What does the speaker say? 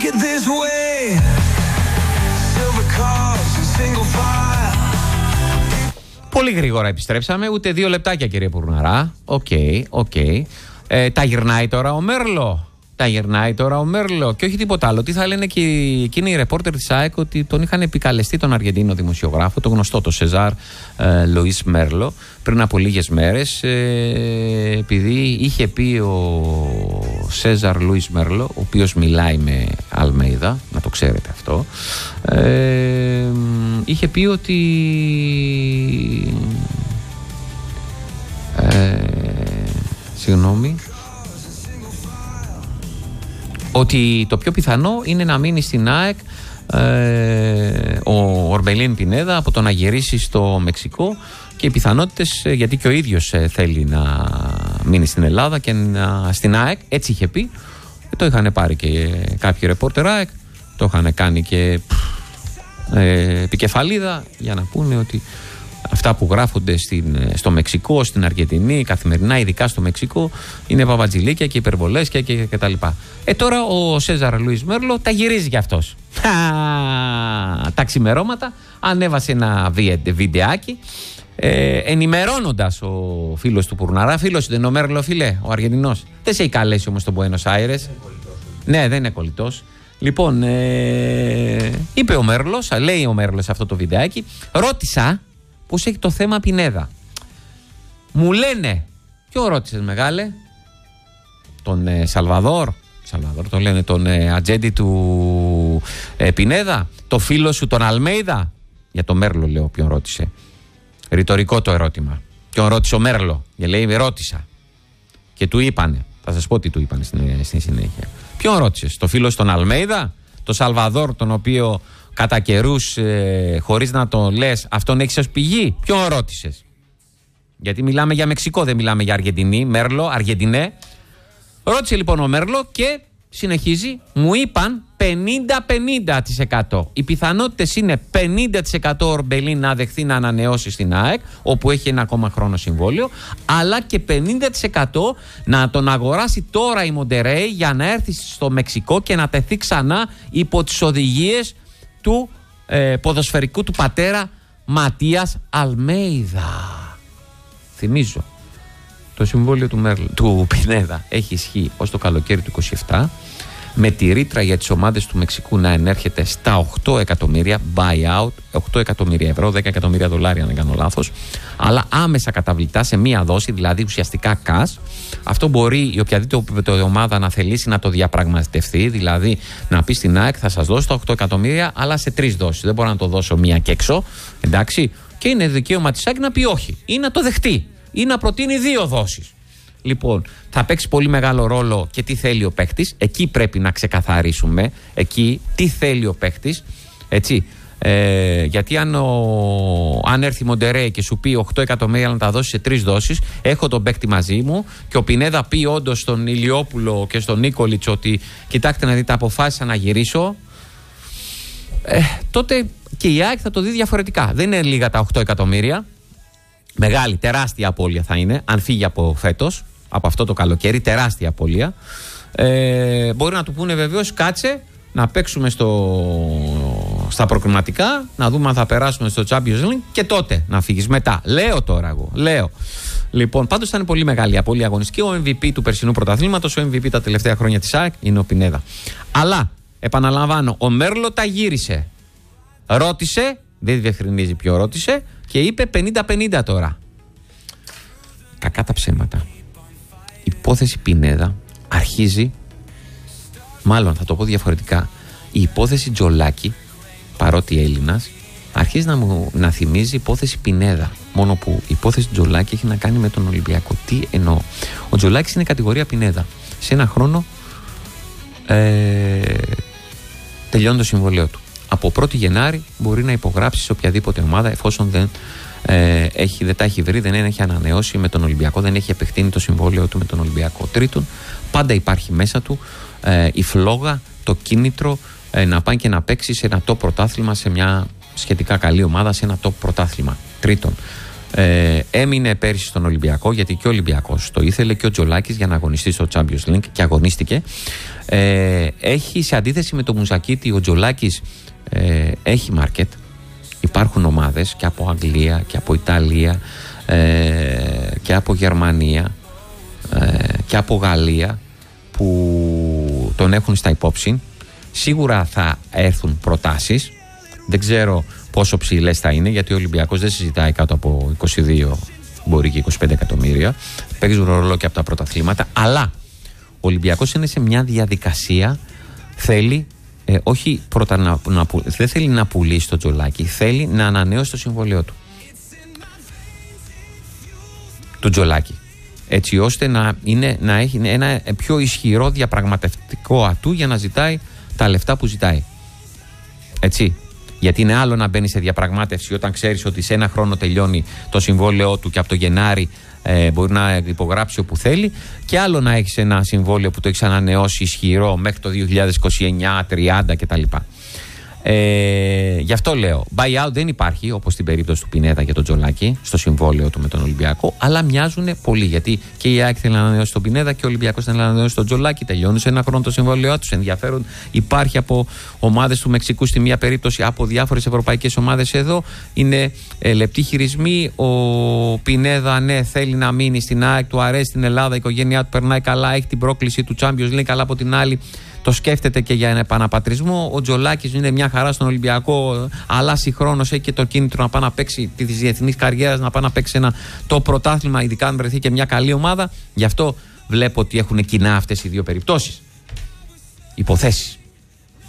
it this way. Silver cars and single file. Πολύ γρήγορα επιστρέψαμε, ούτε 2 λεπτάκια κύριε Πουρναρά. Οκ. Τα γυρνάει τώρα ο Μέρλο. Και όχι τίποτα άλλο. Τι θα λένε και εκείνοι οι ρεπόρτερ της ΑΕΚ, ότι τον είχαν επικαλεστεί τον Αργεντίνο δημοσιογράφο, τον γνωστό, τον Σεζάρ Λουίς Μέρλο, πριν από λίγες μέρες, επειδή είχε πει ο Σέζαρ Λουίς Μέρλο, ο οποίος μιλάει με Αλμέιδα, να το ξέρετε αυτό, είχε πει ότι ότι το πιο πιθανό είναι να μείνει στην ΑΕΚ ο Ορμπελίν Πινέδα από το να γυρίσει στο Μεξικό, και οι πιθανότητες, γιατί και ο ίδιος θέλει να μείνει στην Ελλάδα και στην ΑΕΚ, έτσι είχε πει. Το είχαν πάρει και κάποιοι ρεπόρτερ ΑΕΚ, το είχαν κάνει και επικεφαλίδα για να πούνε ότι αυτά που γράφονται στο Μεξικό, στην Αργεντινή, καθημερινά, ειδικά στο Μεξικό, είναι παπατζηλίκια και υπερβολές και τα λοιπά. Τώρα ο Σέζαρ Λουίς Μέρλο τα γυρίζει κι αυτός. Τα ξημερώματα ανέβασε ένα βιντεάκι, ενημερώνοντας ο φίλος του Πουρναρά. Φίλος δεν είναι ο Μέρλο, φίλε, ο Αργεντινός. Δεν σε έχει καλέσει όμως στον Μπουένος Άιρες. Ναι, δεν είναι κολλητός. Λοιπόν, είπε ο Μέρλος, λέει ο Μέρλος αυτό το βιντεάκι, ρώτησα πώς έχει το θέμα Πινέδα. Μου λένε, ποιο ρώτησες μεγάλε? Τον Σαλβαδόρ το λένε, τον ατζέντη του Πινέδα, το φίλο σου τον Αλμέιδα? Για τον Μέρλο λέω ποιον ρώτησε. Ρητορικό το ερώτημα. Ποιον ρώτησε ο Μέρλο? Για λέει ρώτησα. Και του είπανε, θα σας πω τι του είπανε στη συνέχεια. Ποιον ρώτησες? Το φίλο σου τον Αλμέιδα? Το Σαλβαδόρ, τον οποίο κατά καιρούς, χωρίς να το λες, αυτόν έχεις ως πηγή? Ποιον ρώτησες? Γιατί μιλάμε για Μεξικό, δεν μιλάμε για Αργεντινή. Μέρλο, Αργεντινέ. Ρώτησε λοιπόν ο Μέρλο και συνεχίζει. Μου είπαν 50-50%. Οι πιθανότητες είναι 50% ο Ορμπελίν να δεχθεί να ανανεώσει στην ΑΕΚ, όπου έχει ένα ακόμα χρόνο συμβόλαιο, αλλά και 50% να τον αγοράσει τώρα η Μοντερέι για να έρθει στο Μεξικό και να τεθεί ξανά υπό τις οδηγίες του ποδοσφαιρικού του πατέρα Ματίας Αλμέιδα. Θυμίζω, το συμβόλαιο του Πινέδα έχει ισχύ ως το καλοκαίρι του 27, με τη ρήτρα για τις ομάδες του Μεξικού να ενέρχεται στα 8 εκατομμύρια buyout, 8 εκατομμύρια ευρώ, 10 εκατομμύρια δολάρια αν δεν κάνω λάθος, αλλά άμεσα καταβλητά σε μία δόση, δηλαδή ουσιαστικά cash. Αυτό μπορεί η οποιαδήποτε ομάδα να θελήσει να το διαπραγματευτεί, δηλαδή να πει στην ΑΕΚ θα σας δώσω τα 8 εκατομμύρια αλλά σε 3 δόσεις, δεν μπορώ να το δώσω μία και έξω, εντάξει, και είναι δικαίωμα της ΑΕΚ να πει όχι ή να το δεχτεί ή να προτείνει 2 δόσεις. Λοιπόν, θα παίξει πολύ μεγάλο ρόλο και τι θέλει ο παίχτης. Εκεί πρέπει να ξεκαθαρίσουμε. Εκεί τι θέλει ο παίχτης. Έτσι. Γιατί αν έρθει η Μοντερέι και σου πει 8 εκατομμύρια να τα δώσει σε 3 δόσεις, έχω τον παίχτη μαζί μου, και ο Πινέδα πει όντως στον Ηλιόπουλο και στον Νίκολιτς ότι κοιτάξτε να δείτε, αποφάσισα να γυρίσω, τότε και η ΑΕΚ θα το δει διαφορετικά. Δεν είναι λίγα τα 8 εκατομμύρια. Μεγάλη, τεράστια απώλεια θα είναι αν φύγει από φέτος, από αυτό το καλοκαίρι, τεράστια απώλεια. Μπορεί να του πούνε βεβαίως κάτσε να παίξουμε στα προκριματικά, να δούμε αν θα περάσουμε στο Champions League και τότε να φύγεις μετά. Λέω τώρα εγώ, λέω. Λοιπόν, πάντως θα είναι πολύ μεγάλη απώλεια αγωνιστική. Ο MVP του περσινού πρωταθλήματος, ο MVP τα τελευταία χρόνια της ΑΕΚ είναι ο Πινέδα. Αλλά, επαναλαμβάνω, ο Μέρλο τα γύρισε. Ρώτησε, δεν διευκρινίζει ποιο ρώτησε, και είπε 50-50 τώρα. Κακά τα ψέματα. Η υπόθεση Πινέδα αρχίζει, μάλλον θα το πω διαφορετικά, η υπόθεση Τζολάκη, παρότι Έλληνας, αρχίζει να θυμίζει υπόθεση Πινέδα. Μόνο που η υπόθεση Τζολάκη έχει να κάνει με τον Ολυμπιακό. Τι εννοώ? Ο Τζολάκης είναι κατηγορία Πινέδα. Σε ένα χρόνο τελειώνει το συμβολέο του. Από 1η Γενάρη μπορεί να υπογράψει σε οποιαδήποτε ομάδα, εφόσον δεν τα έχει βρει, δεν έχει ανανεώσει με τον Ολυμπιακό, δεν έχει επεκτείνει το συμβόλαιο του με τον Ολυμπιακό. Τρίτον, πάντα υπάρχει μέσα του η φλόγα, το κίνητρο να πάει και να παίξει σε ένα top πρωτάθλημα, σε μια σχετικά καλή ομάδα, σε ένα top πρωτάθλημα. Τρίτον, Έμεινε πέρυσι στον Ολυμπιακό, γιατί και ο Ολυμπιακός το ήθελε και ο Τζολάκης για να αγωνιστεί στο Champions League και αγωνίστηκε. Έχει, σε αντίθεση με το Μουζακίτη, ο Τζολάκης έχει μάρκετ. Υπάρχουν ομάδες και από Αγγλία και από Ιταλία και από Γερμανία και από Γαλλία που τον έχουν στα υπόψη. Σίγουρα θα έρθουν προτάσεις. Δεν ξέρω πόσο ψηλές θα είναι, γιατί ο Ολυμπιακός δεν συζητάει κάτω από 22, μπορεί και 25 εκατομμύρια. Παίζουν ρόλο και από τα πρωταθλήματα. Αλλά ο Ολυμπιακός είναι σε μια διαδικασία, θέλει όχι πρώτα δεν θέλει να πουλήσει το Τζολάκη, θέλει να ανανεώσει το συμβόλαιό του Τζολάκη, έτσι ώστε να έχει ένα πιο ισχυρό διαπραγματευτικό ατού για να ζητάει τα λεφτά που ζητάει. Έτσι. Γιατί είναι άλλο να μπαίνει σε διαπραγμάτευση όταν ξέρεις ότι σε ένα χρόνο τελειώνει το συμβόλαιό του και από το Γενάρη μπορεί να υπογράψει όπου θέλει, και άλλο να έχεις ένα συμβόλαιο που το έχεις ανανεώσει ισχυρό μέχρι το 2029, 30 κτλ. Γι' αυτό λέω, buyout δεν υπάρχει, όπως στην περίπτωση του Πινέδα και τον Τζολάκη, στο συμβόλαιο του με τον Ολυμπιακό, αλλά μοιάζουν πολύ. Γιατί και η ΑΕΚ θέλει να ανανεώσει τον Πινέδα και ο Ολυμπιακός θέλει να ανανεώσει τον Τζολάκη. Τελειώνουν σε ένα χρόνο το συμβόλαιό τους. Ενδιαφέρον υπάρχει από ομάδες του Μεξικού στη μία περίπτωση, από διάφορες ευρωπαϊκές ομάδες εδώ. Είναι λεπτοί χειρισμοί. Ο Πινέδα, ναι, θέλει να μείνει στην ΑΕΚ, του αρέσει στην Ελλάδα, η οικογένειά του περνάει καλά, έχει την πρόκληση του Champions League, αλλά από την άλλη το σκέφτεται και για ένα επαναπατρισμό. Ο Τζολάκης είναι μια χαρά στον Ολυμπιακό, αλλάζει χρόνος, έχει και το κίνητρο να πάει να παίξει τη διεθνή καριέρα, να πάει να παίξει το πρωτάθλημα, ειδικά αν βρεθεί και μια καλή ομάδα. Γι' αυτό βλέπω ότι έχουν κοινά αυτές οι δύο περιπτώσεις. Υποθέσεις.